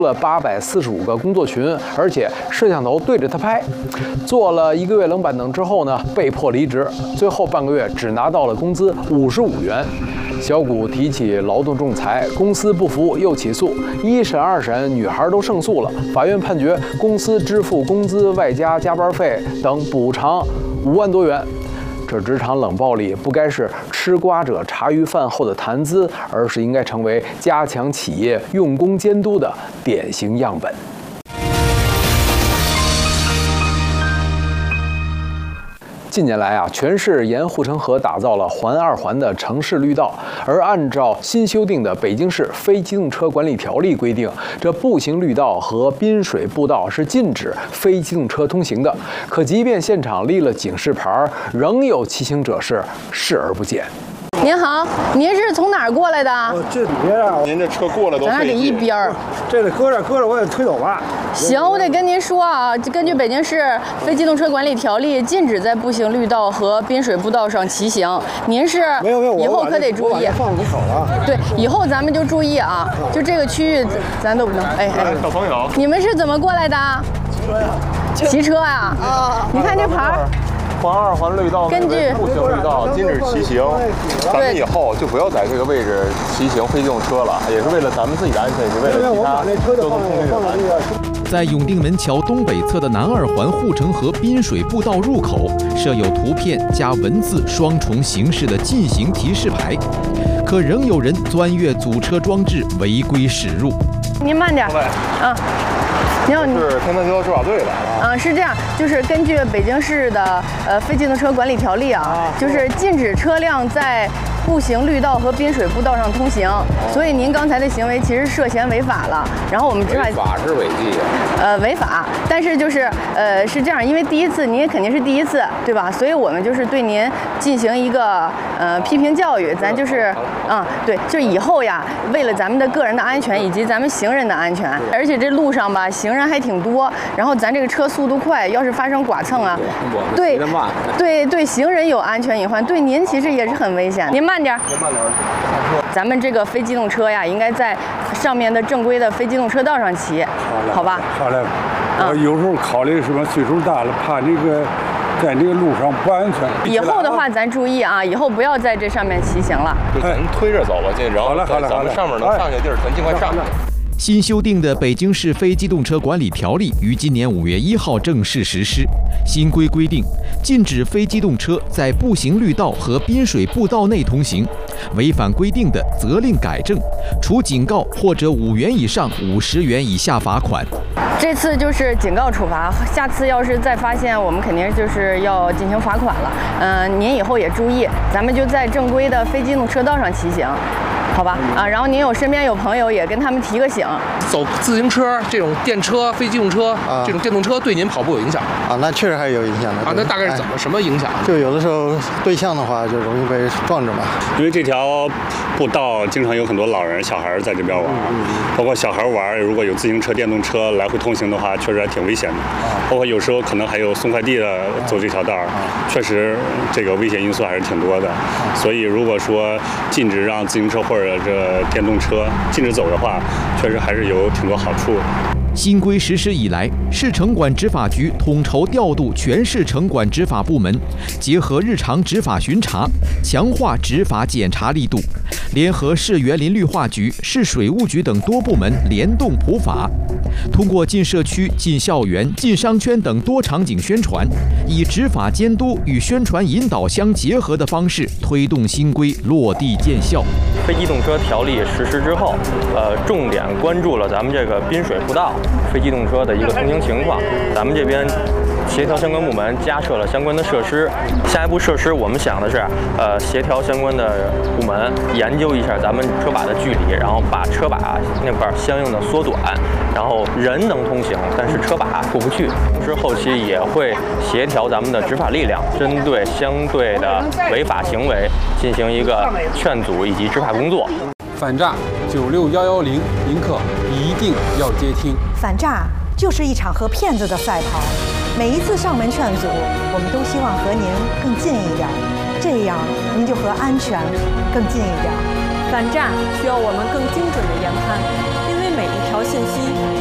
了845个工作群，而且摄像头对着他拍。做了1个月冷板凳之后呢，被迫离职，最后半个月只拿到了工资55元。小谷提起劳动仲裁，公司不服又起诉，1审2审女孩都胜诉了，法院判决公司支付工资外加加班费等补偿5万多元。这职场冷暴力不该是吃瓜者茶余饭后的谈资，而是应该成为加强企业用工监督的典型样本。近年来全市沿护城河打造了环2环的城市绿道，而按照新修订的《北京市非机动车管理条例》规定，这步行绿道和滨水步道是禁止非机动车通行的。可即便现场立了警示牌，仍有骑行者是视而不见。 您好，您是从哪儿过来的？ 这边啊，您这车过来都咱俩得一边儿。 这得搁着，我也推走吧。 行，我得跟您说啊，根据北京市非机动车管理条例，禁止在步行绿道和滨水步道上骑行。您是没有， 以后可得注意。 放门口了。 对，以后咱们就注意啊，就这个区域咱都不能。哎， 小朋友， 你们是怎么过来的？骑车呀？啊，你看这牌儿。 环2环绿道根据步行绿道禁止骑行，咱们以后就不要在这个位置骑行非机动车了，也是为了咱们自己的安全，也是为了其他交通工具的安全。 在永定门桥东北侧的南2环护城河滨水步道入口设有图片加文字双重形式的禁行提示牌，可仍有人钻越阻车装置违规驶入。 您慢点，啊。您好， 是天坛交通执法队的啊。是这样，就是根据北京市的非机动车管理条例就是禁止车辆在步行绿道和滨水步道上通行，所以您刚才的行为其实涉嫌违法了。然后我们执法违法是违纪违法，但是就是是这样，因为第一次您也肯定是第一次，对吧？所以我们就是对您进行一个批评教育，咱就是对，就以后呀，为了咱们的个人的安全以及咱们行人的安全，而且这路上吧行人还挺多，然后咱这个车速度快，要是发生剐蹭啊，对行人有安全隐患，对您其实也是很危险。您慢点，咱们这个非机动车呀，应该在上面的正规的非机动车道上骑，好吧？ 好嘞。我有时候考虑什么岁数大了，怕这个在这个路上不安全。 以后的话，咱注意啊，以后不要在这上面骑行了。 就咱推着走吧，然后在咱们上面能上去的地儿，咱尽快上。 新修订的《北京市非机动车管理条例》于今年5月1号正式实施。新规规定，禁止非机动车在步行绿道和滨水步道内通行，违反规定的责令改正，处警告或者5元以上50元以下罚款。 这次就是警告处罚，下次要是再发现，我们肯定就是要进行罚款了。您以后也注意，咱们就在正规的非机动车道上骑行。好吧，然后您身边有朋友也跟他们提个醒。 走自行车这种电车、非机动车这种电动车对您跑步有影响那确实还有影响的那大概是什么影响？ 就有的时候对向的话就容易被撞着嘛。 因为这条步道经常有很多老人、小孩在这边玩，包括小孩玩，如果有自行车、电动车来回通行的话，确实还挺危险的。包括有时候可能还有送快递的走这条道确实这个危险因素还是挺多的。所以如果说禁止让自行车或者这电动车禁止走的话，确实还是有挺多好处。 新规实施以来，市城管执法局统筹调度全市城管执法部门，结合日常执法巡查，强化执法检查力度，联合市园林绿化局、市水务局等多部门联动普法。通过进社区、进校园、进商圈等多场景宣传，以执法监督与宣传引导相结合的方式，推动新规落地见效。 非机动车条例实施之后，重点关注了咱们这个滨水步道非机动车的一个通行情况。咱们这边协调相关部门加设了相关的设施。下一步设施，我们想的是，协调相关的部门研究一下咱们车把的距离，然后把车把那块相应的缩短，然后人能通行，但是车把过不去。同时后期也会协调咱们的执法力量，针对相对的违法行为进行一个劝阻以及执法工作。 反诈96110，您可一定要接听。 反诈就是一场和骗子的赛跑，每一次上门劝阻，我们都希望和您更近一点，这样您就和安全更近一点。 反诈需要我们更精准的研判，因为每每一条信息。